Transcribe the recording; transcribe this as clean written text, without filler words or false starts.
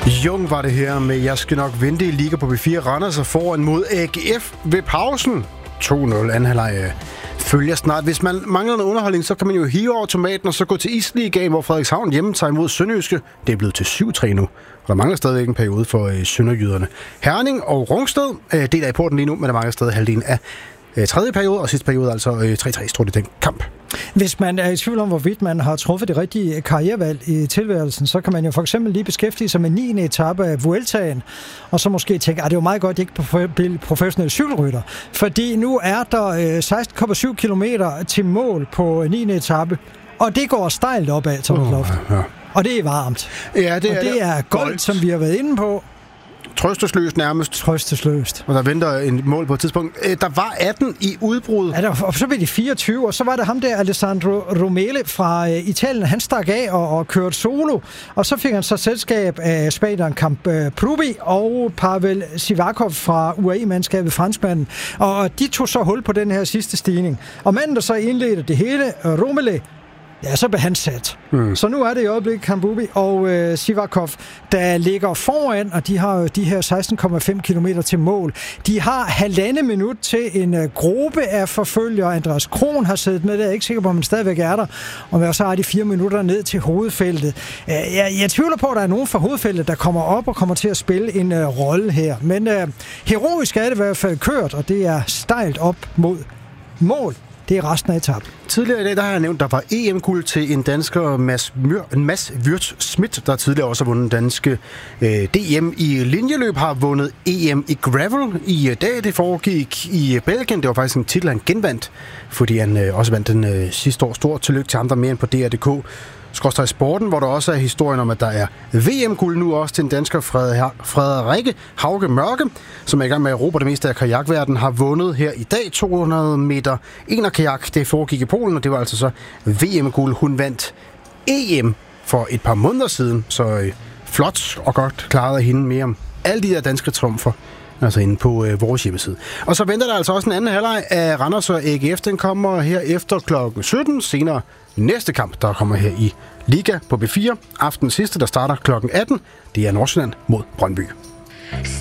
Jung var det her med Jeg skal nok vente i Liga på B4. Randers er foran mod AGF ved pausen. 2-0. Anden halvleg følger snart. Hvis man mangler noget underholdning, så kan man jo hive over tomaten og så gå til Isligaen, hvor Frederikshavn hjemme tager imod Sønderjyske. Det er blevet til 7-3 nu. Og der mangler stadigvæk en periode for sønderjyderne. Herning og Rungsted deler i porten lige nu, men der mangler stadig halvdelen af tredje periode, og sidste periode altså 3-3 stod i den kamp. Hvis man er i tvivl om, hvorvidt man har truffet det rigtige karrierevalg i tilværelsen, så kan man jo for eksempel lige beskæftige sig med 9. etape af Vueltaen, og så måske tænke, at det er jo meget godt, at jeg ikke bliver professionel cykelrytter, fordi nu er der 16,7 kilometer til mål på 9. etape, og det går stejlt opad, Thomas Loft. Ja. Og det er varmt. Ja, det er goldt, som vi har været inde på. Trøstesløst nærmest. Trøstesløst. Og der venter en mål på et tidspunkt. Der var 18 i udbrud. Ja, og så blev de 24, og så var der ham der, Alessandro Romele fra Italien. Han stak af og kørte solo, og så fik han så selskab af spanieren Camp Prubi og Pavel Sivakov fra UAE-mandskabet, franskmanden. Og de tog så hul på den her sidste stigning. Og manden, der så indledte det hele, Romele, ja, så blev han sat. Så nu er det i øjeblikket Kambubi og Sivakov, der ligger foran, og de har jo de her 16,5 kilometer til mål. De har 1,5 minut til en gruppe af forfølgere. Andreas Kron har siddet med, det er jeg ikke sikker på, om han stadigvæk er der. Og så har de 4 minutter ned til hovedfeltet. Jeg tvivler på, at der er nogen fra hovedfeltet, der kommer op og kommer til at spille en rolle her. Men heroisk er det i hvert fald kørt, og det er stejlt op mod mål. Det er resten af etappen. Tidligere i dag, der har jeg nævnt, der var EM-guld til en dansker, Mads Wirtz Schmidt, der tidligere også har vundet danske DM i linjeløb, har vundet EM i gravel i dag. Det foregik i Belgien. Det var faktisk en titel, han genvandt, fordi han også vandt den sidste år. Stort tillykke til ham, der mere end på DR.dk. Sporten, hvor der også er historien om, at der er VM-guld nu også til en dansker, Frederikke Hauge Mørke, som er i gang med at erobre det meste af kajakverdenen, har vundet her i dag 200 meter enerkajak. Det foregik i Polen, og det var altså så VM-guld. Hun vandt EM for et par måneder siden, så flot og godt klaret af hende mere om alle de der danske trumfer. Altså inde på vores hjemmeside. Og så venter der altså også en anden halvleg af Randers og AGF. Den kommer her efter klokken 17. Senere næste kamp, der kommer her i Liga på B4. Aftens sidste, der starter klokken 18. Det er Nordsjælland mod Brøndby.